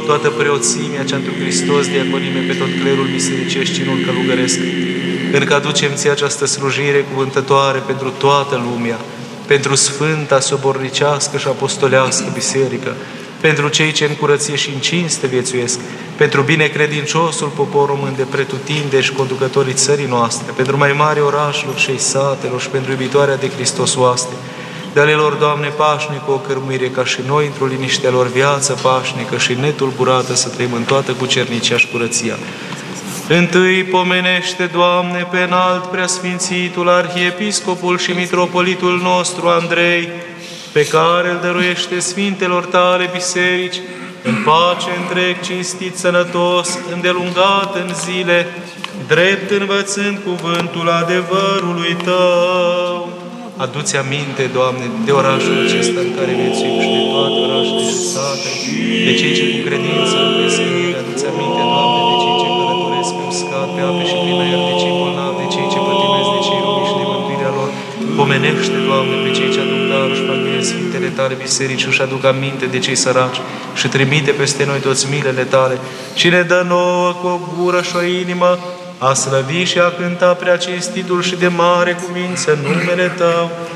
toată preoțimea cea întru Hristos, diaconime pe tot clerul bisericesc și nu-l călugăresc, încă aducem ție această slujire cuvântătoare pentru toată lumea, pentru sfânta, sobornicească și apostolească biserică, pentru cei ce în curăție și în cinste viețuiesc, pentru binecredinciosul popor român de pretutinde și conducătorii țării noastre, pentru mai mari orașelor și satelor și pentru iubitoarea de Hristos oaste. Dă-le lor, Doamne, pașnică o cărmuire, ca și noi, într-o liniștea lor, viață pașnică și netulburată, să trăim în toată cucernicia și curăția. Întâi pomenește, Doamne, pe înalt preasfințitul arhiepiscopul și mitropolitul nostru Andrei, pe care îl dăruiește sfintelor tale biserici, în pace întreg, cinstit, sănătos, îndelungat în zile, drept învățând cuvântul adevărului Tău. Adu-ți aminte, Doamne, de orașul acesta în care viețuim și de toate orașele și satele, de cei ce cu credință împlesc în ele. Adu-ți aminte, Doamne, de cei ce călătoresc pe uscat, pe ape și prin aer, de cei bolnavi, de cei ce pătimesc, de cei rubi și de mântuirea lor. Pomenește, Doamne, pe cei ce aduc darul și fac bine sfintele Tale biserici și aduc aminte de cei săraci și trimite peste noi toți milele Tale și ne dă nouă cu o gură și o inimă a slăvi și a cânta prea cinstitul și de mare cuvință numele Tău,